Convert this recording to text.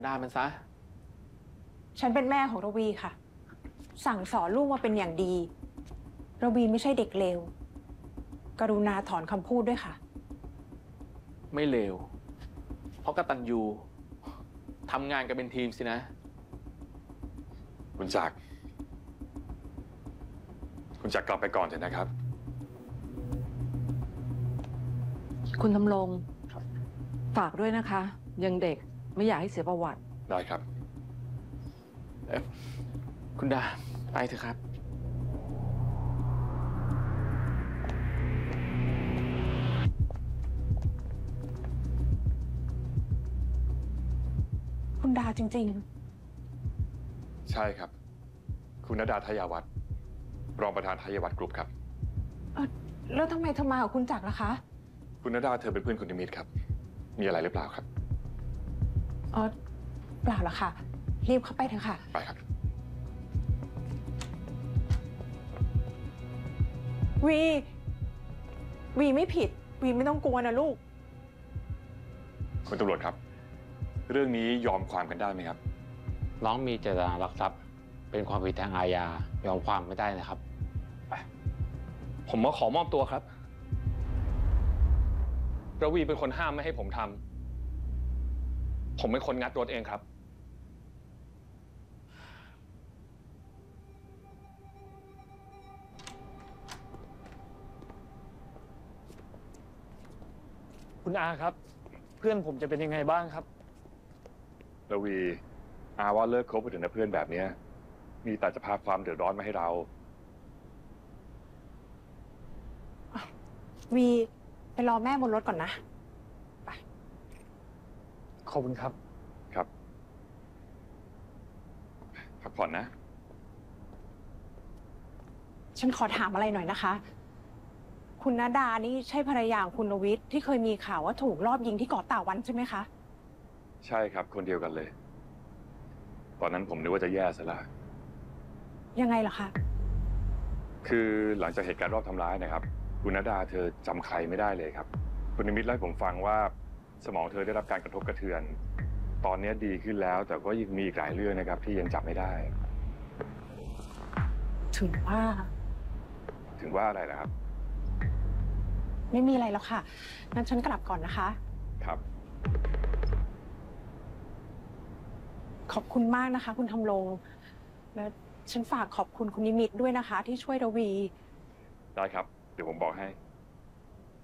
ด่ามันซะฉันเป็นแม่ของระวีค่ะ สั่งสอนลูกมาเป็นอย่างดีระวีไม่ใช่เด็กเลวกรุณาถอนคำพูดด้วยค่ะไม่เลวเพราะกตัญญูทำงานกันเป็นทีมสินะคุณจักรกลับไปก่อนเถอะนะครับคุณทำรงฝากด้วยนะคะ ยังเด็กไม่อยากให้เสียประวัติได้ครับคุณดาไปเถอะครับคุณดาจริงใช่ครับ คุณณดาทยาวัฒน์รองประธานทยาวัฒน์กรุ๊ปครับแล้วทำไมเธอมากับคุณจักรล่ะคะคุณณดาเธอเป็นเพื่อนคุณนิมิตครับมีอะไรหรือเปล่าครับเปล่าหรอกค่ะรีบเข้าไปเถอะค่ะไปครับวีไม่ผิดวีไม่ต้องกลัวนะลูกคุณตำรวจครับเรื่องนี้ยอมความกันได้ไหมครับน้องมีเจตนาลักทรัพย์เป็นความผิดทางอาญายอมความไม่ได้นะครับผมมาขอมอบตัวครับระวีเป็นคนห้ามไม่ให้ผมทำผมเป็นคนงัดรถเองครับคุณอาครับเพื่อนผมจะเป็นยังไงบ้างครับระวีอาว่าเลิกคบกับเพื่อนแบบนี้มีแต่จะพาความเดือดร้อนมาให้เราวีไปรอแม่บนรถก่อนนะไปขอบคุณครับครับพักผ่อนนะฉันขอถามอะไรหน่อยนะคะคุณณดานี่ใช่ภรรยาของคุณนวิทย์ที่เคยมีข่าวว่าถูกลอบยิงที่เกาะเต่าวันใช่ไหมคะใช่ครับคนเดียวกันเลยตอนนั้นผมนึกว่าจะแย่ซะละยังไงเหรอคะคือหลังจากเหตุการณ์รอบทำร้ายนะครับคุณณดาเธอจำใครไม่ได้เลยครับคุณนิมิตเล่าให้ผมฟังว่าสมองเธอได้รับการกระทบกระเทือนตอนนี้ดีขึ้นแล้วแต่ก็ยังมีอีกหลายเรื่องนะครับที่ยังจับไม่ได้ถึงว่าอะไรล่ะครับไม่มีอะไรแล้วค่ะงั้นฉันกลับก่อนนะคะครับขอบคุณมากนะคะคุณทำรงและฉันฝากขอบคุณคุณนิมิตด้วยนะคะที่ช่วยระวีได้ครับเดี๋ยวผมบอกให้